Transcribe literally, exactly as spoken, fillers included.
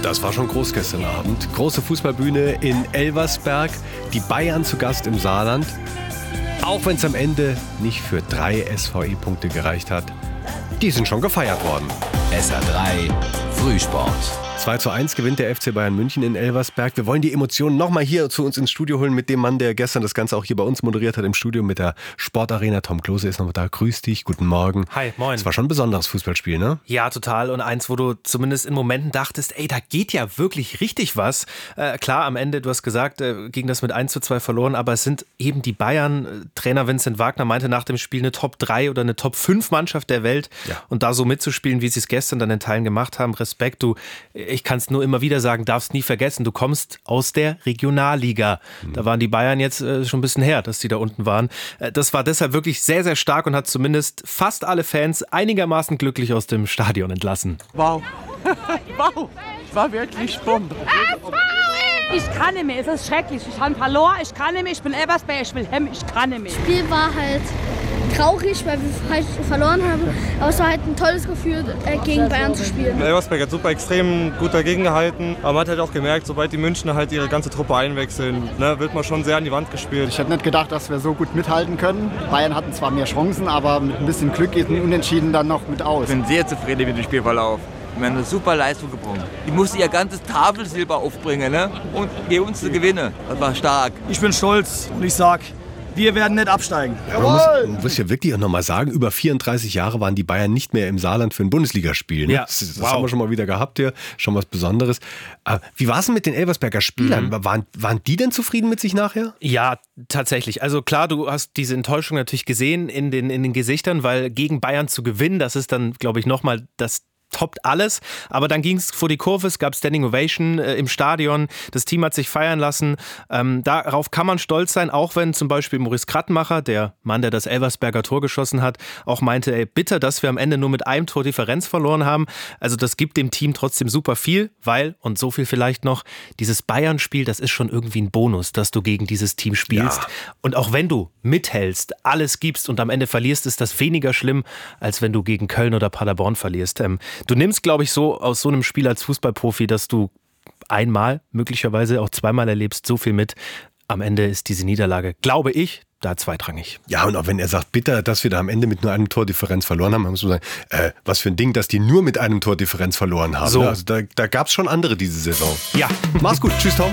Das war schon groß gestern Abend. Große Fußballbühne in Elversberg. Die Bayern zu Gast im Saarland. Auch wenn es am Ende nicht für drei S V E-Punkte gereicht hat. Die sind schon gefeiert worden. S R drei Frühsport. zwei zu eins gewinnt der F C Bayern München in Elversberg. Wir wollen die Emotionen nochmal hier zu uns ins Studio holen mit dem Mann, der gestern das Ganze auch hier bei uns moderiert hat im Studio mit der Sportarena. Tom Klose ist noch da. Grüß dich, guten Morgen. Hi, moin. Es war schon ein besonderes Fußballspiel, ne? Ja, total. Und eins, wo du zumindest in Momenten dachtest, ey, da geht ja wirklich richtig was. Äh, klar, am Ende, du hast gesagt, äh, ging das mit eins zu zwei verloren, aber es sind eben die Bayern. Trainer Vincent Wagner meinte nach dem Spiel eine Top drei oder eine Top fünf Mannschaft der Welt. Ja. Und da so mitzuspielen, wie sie es gestern dann in Teilen gemacht haben, Respekt. Du, ich kann es nur immer wieder sagen, darfst nie vergessen, du kommst aus der Regionalliga. Mhm. Da waren die Bayern jetzt äh, schon ein bisschen her, dass die da unten waren. Äh, das war deshalb wirklich sehr, sehr stark und hat zumindest fast alle Fans einigermaßen glücklich aus dem Stadion entlassen. Wow. Wow. War wirklich Bombe. Ich kann nicht mehr, es ist schrecklich. Ich habe verloren, ich kann nicht mehr, ich bin Elversberg, ich will hemm, ich kann nicht mehr. Das Spiel war halt traurig, weil wir halt verloren haben. Aber es war halt ein tolles Gefühl, gegen Bayern zu spielen. Elversberg hat super extrem gut dagegen gehalten. Aber man hat halt auch gemerkt, sobald die Münchner halt ihre ganze Truppe einwechseln, ne, wird man schon sehr an die Wand gespielt. Ich hätte nicht gedacht, dass wir so gut mithalten können. Bayern hatten zwar mehr Chancen, aber mit ein bisschen Glück geht ein Unentschieden dann noch mit aus. Ich bin sehr zufrieden mit dem Spielverlauf. Wir haben eine super Leistung gebracht. Die musste ihr ganzes Tafelsilber aufbringen, ne? Und gegen uns zu gewinnen. Das war stark. Ich bin stolz und ich sag, wir werden nicht absteigen. Ja, man, muss, man muss ja wirklich auch nochmal sagen, über vierunddreißig Jahre waren die Bayern nicht mehr im Saarland für ein Bundesligaspiel. Ne? Ja. Das, das wow. haben wir schon mal wieder gehabt hier, schon was Besonderes. Aber wie war es denn mit den Elversberger Spielern? Mhm. Waren, waren die denn zufrieden mit sich nachher? Ja, tatsächlich. Also klar, du hast diese Enttäuschung natürlich gesehen in den, in den Gesichtern, weil gegen Bayern zu gewinnen, das ist dann, glaube ich, nochmal das toppt alles, aber dann ging es vor die Kurve, es gab Standing Ovation äh, im Stadion, das Team hat sich feiern lassen, ähm, darauf kann man stolz sein, auch wenn zum Beispiel Maurice Krattenmacher, der Mann, der das Elversberger Tor geschossen hat, auch meinte, ey, bitter, dass wir am Ende nur mit einem Tor Differenz verloren haben, also das gibt dem Team trotzdem super viel, weil, und so viel vielleicht noch, dieses Bayern-Spiel, das ist schon irgendwie ein Bonus, dass du gegen dieses Team spielst, ja. Und auch wenn du mithältst, alles gibst und am Ende verlierst, ist das weniger schlimm, als wenn du gegen Köln oder Paderborn verlierst. Ähm, Du nimmst, glaube ich, so aus so einem Spiel als Fußballprofi, dass du einmal, möglicherweise auch zweimal erlebst, so viel mit. Am Ende ist diese Niederlage, glaube ich, da zweitrangig. Ja, und auch wenn er sagt, bitter, dass wir da am Ende mit nur einem Tordifferenz verloren haben, muss man sagen, äh, was für ein Ding, dass die nur mit einem Tordifferenz verloren haben. So. Also da, da gab es schon andere diese Saison. Ja. Mach's gut. Tschüss, Tom.